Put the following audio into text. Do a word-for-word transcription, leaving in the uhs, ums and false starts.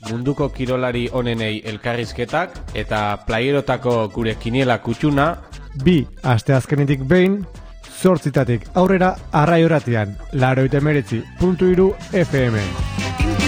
munduko kirolari onenei elkarrizketak eta playerotako gure kiniela kutxuna. Bi asteazkenetik behin, zortzitatik aurrera arraioratian, laurogeita hemeretzi puntu hiru F M.